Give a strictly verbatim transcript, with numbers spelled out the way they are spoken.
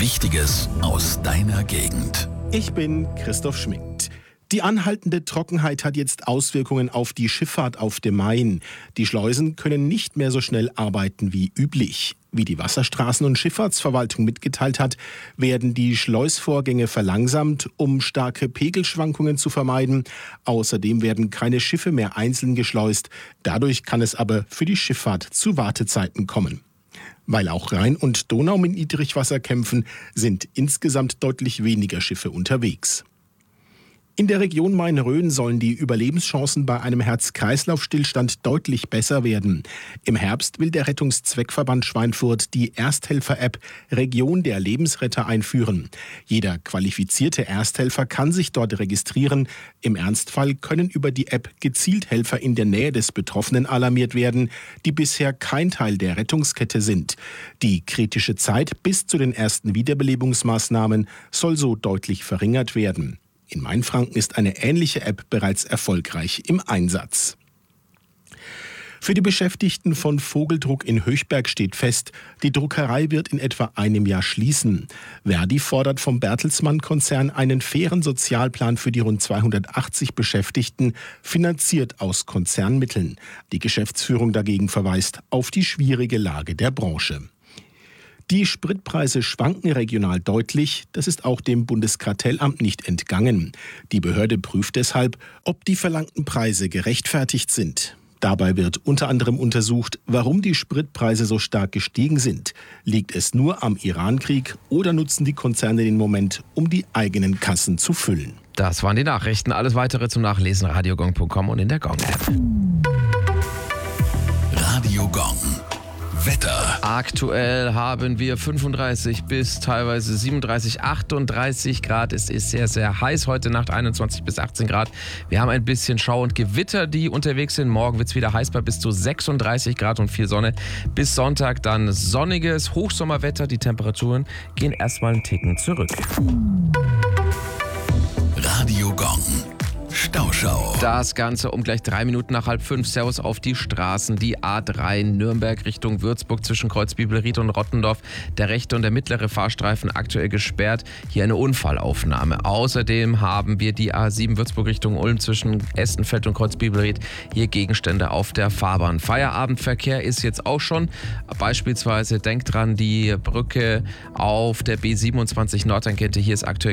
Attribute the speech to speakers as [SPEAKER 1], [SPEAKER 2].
[SPEAKER 1] Wichtiges aus deiner Gegend.
[SPEAKER 2] Ich bin Christoph Schmidt. Die anhaltende Trockenheit hat jetzt Auswirkungen auf die Schifffahrt auf dem Main. Die Schleusen können nicht mehr so schnell arbeiten wie üblich. Wie die Wasserstraßen- und Schifffahrtsverwaltung mitgeteilt hat, werden die Schleusvorgänge verlangsamt, um starke Pegelschwankungen zu vermeiden. Außerdem werden keine Schiffe mehr einzeln geschleust. Dadurch kann es aber für die Schifffahrt zu Wartezeiten kommen. Weil auch Rhein und Donau mit Niedrigwasser kämpfen, sind insgesamt deutlich weniger Schiffe unterwegs. In der Region Main-Rhön sollen die Überlebenschancen bei einem Herz-Kreislauf-Stillstand deutlich besser werden. Im Herbst will der Rettungszweckverband Schweinfurt die Ersthelfer-App Region der Lebensretter einführen. Jeder qualifizierte Ersthelfer kann sich dort registrieren. Im Ernstfall können über die App gezielt Helfer in der Nähe des Betroffenen alarmiert werden, die bisher kein Teil der Rettungskette sind. Die kritische Zeit bis zu den ersten Wiederbelebungsmaßnahmen soll so deutlich verringert werden. In Mainfranken ist eine ähnliche App bereits erfolgreich im Einsatz. Für die Beschäftigten von Vogeldruck in Höchberg steht fest, die Druckerei wird in etwa einem Jahr schließen. Verdi fordert vom Bertelsmann-Konzern einen fairen Sozialplan für die rund zweihundertachtzig Beschäftigten, finanziert aus Konzernmitteln. Die Geschäftsführung dagegen verweist auf die schwierige Lage der Branche. Die Spritpreise schwanken regional deutlich, das ist auch dem Bundeskartellamt nicht entgangen. Die Behörde prüft deshalb, ob die verlangten Preise gerechtfertigt sind. Dabei wird unter anderem untersucht, warum die Spritpreise so stark gestiegen sind. Liegt es nur am Irankrieg oder nutzen die Konzerne den Moment, um die eigenen Kassen zu füllen?
[SPEAKER 3] Das waren die Nachrichten. Alles weitere zum Nachlesen radiogong punkt com und in der Gong-App.
[SPEAKER 1] Radio Gong. Wetter.
[SPEAKER 3] Aktuell haben wir fünfunddreißig bis teilweise siebenunddreißig, achtunddreißig Grad. Es ist sehr, sehr heiß. Heute Nacht einundzwanzig bis achtzehn Grad. Wir haben ein bisschen Schau und Gewitter, die unterwegs sind. Morgen wird es wieder heiß bei bis zu sechsunddreißig Grad und viel Sonne. Bis Sonntag dann sonniges Hochsommerwetter. Die Temperaturen gehen erstmal einen Ticken zurück.
[SPEAKER 1] Radio Gong. Stauschau.
[SPEAKER 3] Das Ganze um gleich drei Minuten nach halb fünf. Servus auf die Straßen. Die A drei Nürnberg Richtung Würzburg zwischen Kreuzbibelried und Rottendorf. Der rechte und der mittlere Fahrstreifen aktuell gesperrt. Hier eine Unfallaufnahme. Außerdem haben wir die A sieben Würzburg Richtung Ulm zwischen Estenfeld und Kreuzbibelried. Hier Gegenstände auf der Fahrbahn. Feierabendverkehr ist jetzt auch schon. Beispielsweise denkt dran, die Brücke auf der B siebenundzwanzig Nordtangente. Hier ist aktuell